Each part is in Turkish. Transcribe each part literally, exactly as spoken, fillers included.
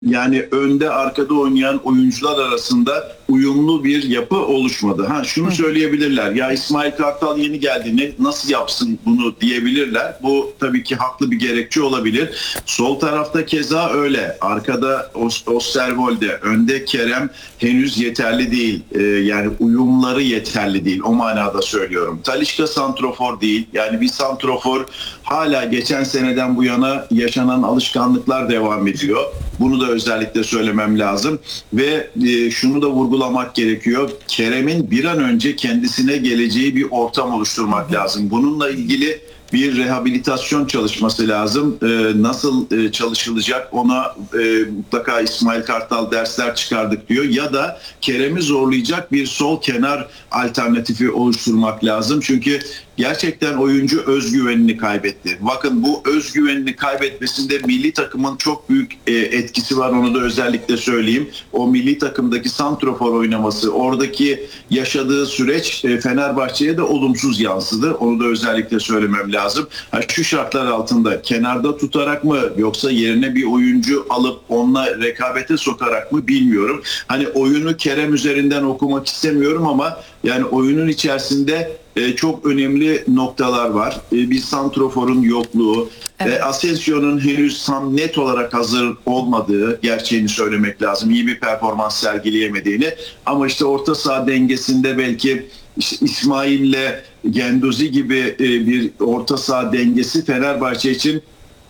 Yani önde arkada oynayan oyuncular arasında uyumlu bir yapı oluşmadı. Ha şunu söyleyebilirler. Ya İsmail Kartal yeni geldi. Ne, nasıl yapsın bunu diyebilirler. Bu tabii ki haklı bir gerekçe olabilir. Sol tarafta keza öyle. Arkada Osterwolde, önde Kerem henüz yeterli değil. Ee, yani uyumları yeterli değil. O manada söylüyorum. Talisca santrofor değil. Yani bir santrofor hala geçen seneden bu yana yaşanan alışkanlıklar devam ediyor. Bunu da özellikle söylemem lazım ve e, şunu da vurgulamak gerekiyor. Kerem'in bir an önce kendisine geleceği bir ortam oluşturmak lazım. Bununla ilgili bir rehabilitasyon çalışması lazım. Ee, nasıl e, çalışılacak ona e, mutlaka İsmail Kartal dersler çıkardık diyor. Ya da Kerem'i zorlayacak bir sol kenar alternatifi oluşturmak lazım. Çünkü gerçekten oyuncu özgüvenini kaybetti. Bakın bu özgüvenini kaybetmesinde milli takımın çok büyük e, etkisi var. Onu da özellikle söyleyeyim. O milli takımdaki santrofor oynaması, oradaki yaşadığı süreç e, Fenerbahçe'ye de olumsuz yansıdı. Onu da özellikle söylemem lazım. lazım. Ha, şu şartlar altında kenarda tutarak mı yoksa yerine bir oyuncu alıp onunla rekabete sokarak mı bilmiyorum. Hani oyunu Kerem üzerinden okumak istemiyorum ama yani oyunun içerisinde e, çok önemli noktalar var. E, bir santroforun yokluğu, evet. e, Asensio'nun henüz tam net olarak hazır olmadığı gerçeğini söylemek lazım. İyi bir performans sergileyemediğini ama işte orta saha dengesinde belki İşte İsmail'le Genduzi gibi bir orta saha dengesi Fenerbahçe için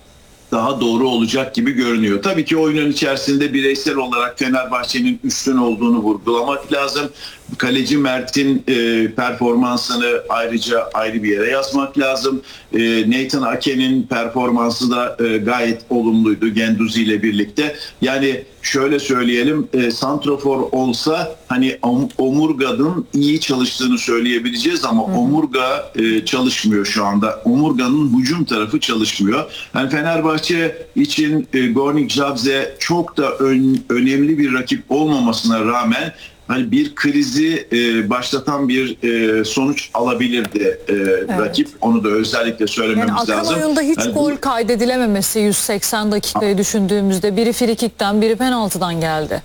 daha doğru olacak gibi görünüyor. Tabii ki oyunun içerisinde bireysel olarak Fenerbahçe'nin üstün olduğunu vurgulamak lazım. Kaleci Mert'in e, performansını ayrıca ayrı bir yere yazmak lazım. E, Nathan Ake'nin performansı da e, gayet olumluydu Genduzi ile birlikte. Yani şöyle söyleyelim, e, santrofor olsa hani om, omurganın iyi çalıştığını söyleyebileceğiz ama hmm. omurga e, çalışmıyor şu anda. Omurganın hücum tarafı çalışmıyor. Yani Fenerbahçe için e, Gornik Zabze çok da ön, önemli bir rakip olmamasına rağmen hani bir krizi e, başlatan bir e, sonuç alabilirdi e, evet. rakip. Onu da özellikle söylememiz yani akan lazım. Akan oyunda hiç yani gol bu... kaydedilememesi yüz seksen dakikayı düşündüğümüzde biri frikikten biri penaltıdan geldi.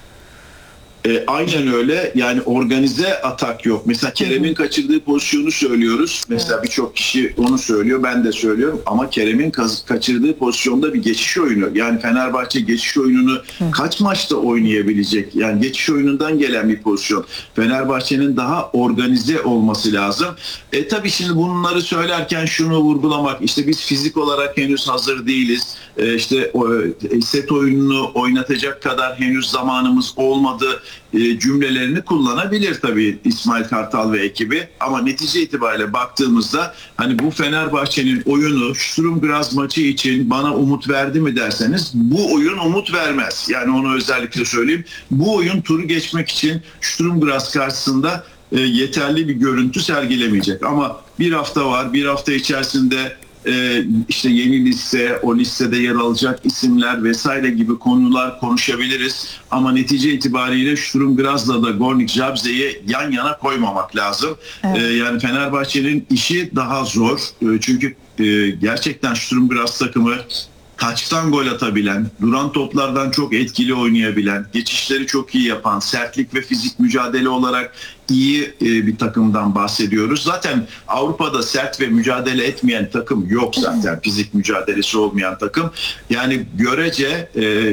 E, aynen öyle. Yani organize atak yok. Mesela Kerem'in kaçırdığı pozisyonu söylüyoruz. Mesela evet. birçok kişi onu söylüyor. Ben de söylüyorum. Ama Kerem'in kaçırdığı pozisyonda bir geçiş oyunu. Yani Fenerbahçe geçiş oyununu Hı. kaç maçta oynayabilecek? Yani geçiş oyunundan gelen bir pozisyon. Fenerbahçe'nin daha organize olması lazım. E tabii şimdi bunları söylerken şunu vurgulamak. İşte biz fizik olarak henüz hazır değiliz. E, işte o, set oyununu oynatacak kadar henüz zamanımız olmadı cümlelerini kullanabilir tabii İsmail Kartal ve ekibi ama netice itibariyle baktığımızda hani bu Fenerbahçe'nin oyunu Sturm maçı için bana umut verdi mi derseniz bu oyun umut vermez. Yani onu özellikle söyleyeyim. Bu oyun turu geçmek için Sturm karşısında e, yeterli bir görüntü sergilemeyecek ama bir hafta var. Bir hafta içerisinde Ee, işte yeni liste, o listede yer alacak isimler vesaire gibi konular konuşabiliriz. Ama netice itibariyle Sturm Graz'la da Gornik Zabze'yi yan yana koymamak lazım. Evet. Ee, yani Fenerbahçe'nin işi daha zor. Ee, çünkü e, gerçekten Sturm Graz takımı taçtan gol atabilen, duran toplardan çok etkili oynayabilen, geçişleri çok iyi yapan, sertlik ve fizik mücadele olarak iyi bir takımdan bahsediyoruz. Zaten Avrupa'da sert ve mücadele etmeyen takım yok zaten. Fizik mücadelesi olmayan takım. Yani görece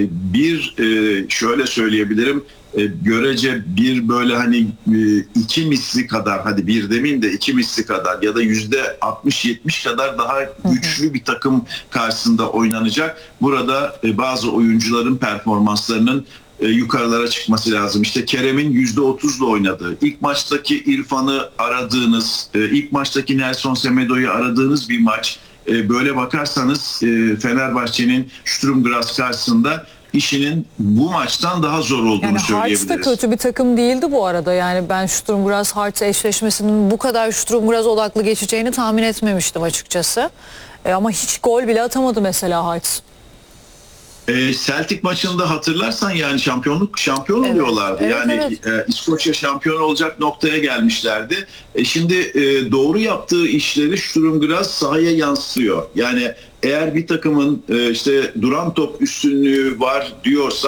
bir şöyle söyleyebilirim, E, görece bir böyle hani e, iki misli kadar, hadi bir demeyeyim de iki misli kadar ya da yüzde altmış yetmiş kadar daha güçlü bir takım karşısında oynanacak. Burada e, bazı oyuncuların performanslarının e, yukarılara çıkması lazım. İşte Kerem'in yüzde otuzla oynadığı, ilk maçtaki İrfan'ı aradığınız, e, ilk maçtaki Nelson Semedo'yu aradığınız bir maç. E, böyle bakarsanız e, Fenerbahçe'nin Sturm Graz karşısında işinin bu maçtan daha zor olduğunu yani söyleyebiliriz. Hearts da kötü bir takım değildi bu arada. Yani ben Sturm Graz Hearts eşleşmesinin bu kadar Sturm Graz odaklı geçeceğini tahmin etmemiştim açıkçası. E ama hiç gol bile atamadı mesela Hearts. E, Celtic maçında hatırlarsan yani şampiyonluk şampiyon Evet, oluyorlardı. evet, yani evet. e, İskoçya şampiyon olacak noktaya gelmişlerdi. E, şimdi e, doğru yaptığı işleri Sturm Graz sahaya yansıtıyor. Yani eğer bir takımın e, işte duran top üstünlüğü var diyorsa